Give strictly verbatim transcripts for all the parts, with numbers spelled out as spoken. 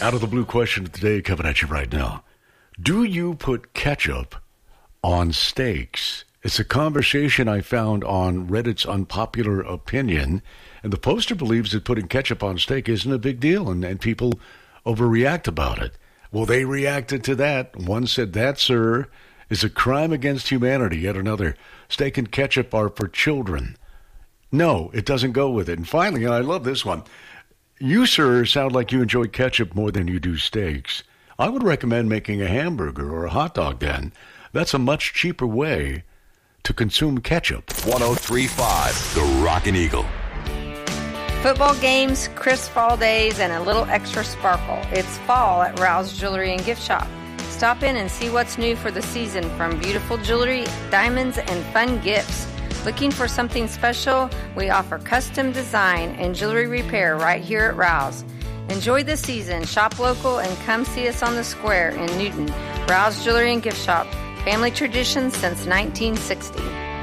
Out of the blue question of the day coming at you right now. Do you put ketchup on steaks? It's a conversation I found on Reddit's Unpopular Opinion, and the poster believes that putting ketchup on steak isn't a big deal, and, and people overreact about it. Well, they reacted to that. One said, that, sir, is a crime against humanity. Yet another, steak and ketchup are for children. No, it doesn't go with it. And finally, and I love this one, you, sir, sound like you enjoy ketchup more than you do steaks. I would recommend making a hamburger or a hot dog then. That's a much cheaper way to consume ketchup. one oh three point five, The Rockin' Eagle. Football games, crisp fall days, and a little extra sparkle. It's fall at Rouse Jewelry and Gift Shop. Stop in and see what's new for the season, from beautiful jewelry, diamonds, and fun gifts. Looking for something special? We offer custom design and jewelry repair right here at Rouse. Enjoy the season, shop local, and come see us on the square in Newton. Rouse Jewelry and Gift Shop. Family tradition since nineteen sixty.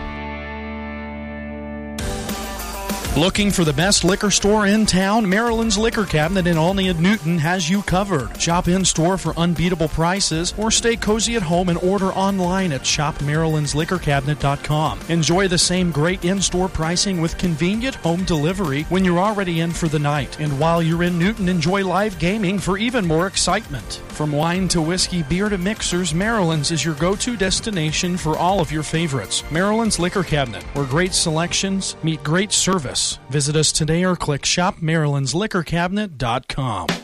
Looking for the best liquor store in town? Maryland's Liquor Cabinet in Olney and Newton has you covered. Shop in-store for unbeatable prices or stay cozy at home and order online at shop marylands liquor cabinet dot com. Enjoy the same great in-store pricing with convenient home delivery when you're already in for the night. And while you're in Newton, enjoy live gaming for even more excitement. From wine to whiskey, beer to mixers, Maryland's is your go-to destination for all of your favorites. Maryland's Liquor Cabinet, where great selections meet great service. Visit us today or click shop marylands liquor cabinet dot com.